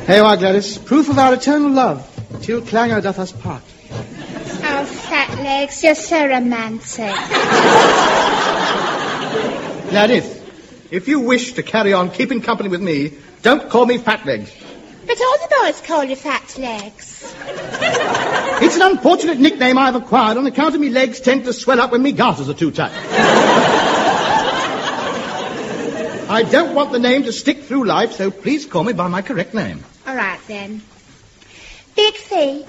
Here you are, Gladys. Proof of our eternal love. Till clangor doth us part. Oh, fat legs, you're so romantic. Gladys, if you wish to carry on keeping company with me, don't call me fat legs. But all the boys call you fat legs. It's an unfortunate nickname I've acquired on account of me legs tend to swell up when me garters are too tight. I don't want the name to stick through life, so please call me by my correct name. All right, then. Big Fee.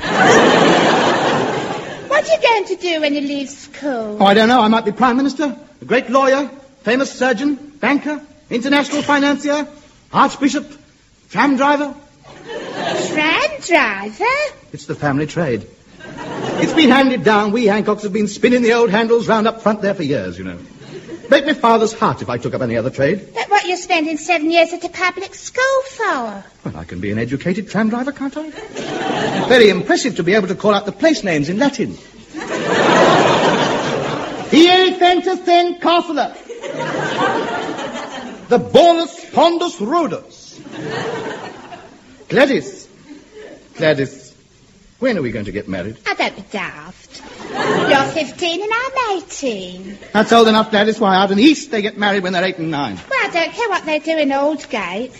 What are you going to do when you leave school? Oh, I don't know. I might be Prime Minister, a great lawyer, famous surgeon, banker, international financier, archbishop, tram driver. Tram driver? It's the family trade. It's been handed down. We Hancocks have been spinning the old handles round up front there for years, you know. Break my father's heart if I took up any other trade. But what you're spending 7 years at a public school for? Well, I can be an educated tram driver, can't I? Very impressive to be able to call out the place names in Latin. Fieri Fentus Ten Casula. The Bonus Pondus Rudus. Gladys, when are we going to get married? I don't be daft. You're 15 and I'm 18. That's old enough, Gladys. Why, out in the East they get married when they're 8 and 9. Well, I don't care what they do in Aldgate.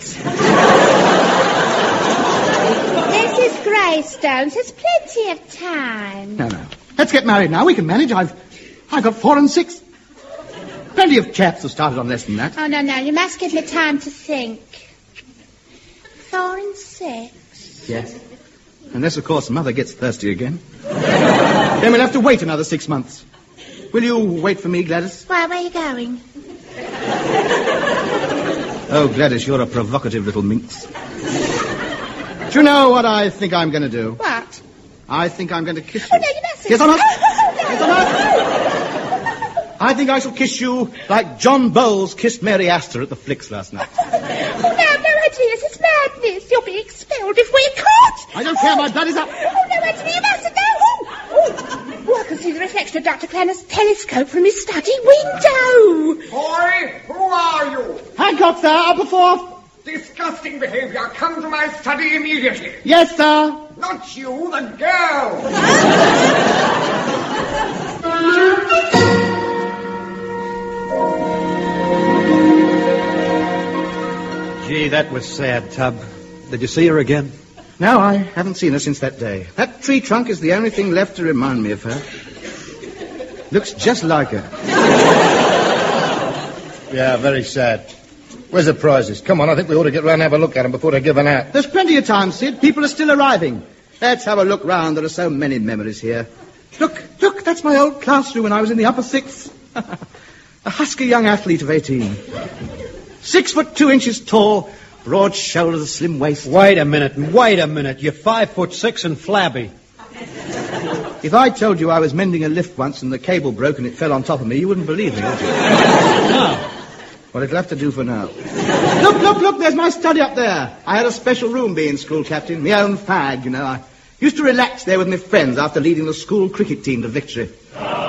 Mrs. Greystones, there's plenty of time. No. Let's get married now. We can manage. I've got 4 and 6. Plenty of chaps have started on less than that. Oh, no. You must give me time to think. 4 and 6. Yes. Unless, of course, Mother gets thirsty again. Then we'll have to wait another 6 months. Will you wait for me, Gladys? Why, where are you going? Oh, Gladys, you're a provocative little minx. Do you know what I think I'm going to do? What? I think I'm going to kiss you. Oh, no, you mustn't. Yes, I'm not. Oh, no. Yes, I'm not. I think I shall kiss you like John Bowles kissed Mary Astor at the Flicks last night. Oh, no, Anthony, this is madness. You'll be expelled if we're caught. I don't care, my blood is up. Oh, no, Anthony, you mustn't. No. Oh, I can see the reflection of Dr. Clanner's telescope from his study window. Boy, who are you? Hancock, sir, up before. Disgusting behavior. Come to my study immediately. Yes, sir. Not you, the girl. Gee, that was sad, Tub. Did you see her again? No, I haven't seen her since that day. That tree trunk is the only thing left to remind me of her. Looks just like her. Yeah, very sad. Where's the prizes? Come on, I think we ought to get round and have a look at them before they're given out. There's plenty of time, Sid. People are still arriving. Let's have a look round. There are so many memories here. Look, that's my old classroom when I was in the upper sixth. A husky young athlete of 18. 6 foot 2 inches tall, broad shoulders, slim waist. Wait a minute. You're 5'6" and flabby. If I told you I was mending a lift once and the cable broke and it fell on top of me, you wouldn't believe me, would you? No. Well, it'll have to do for now. Look, there's my study up there. I had a special room being school captain, my own fag, you know. I used to relax there with my friends after leading the school cricket team to victory.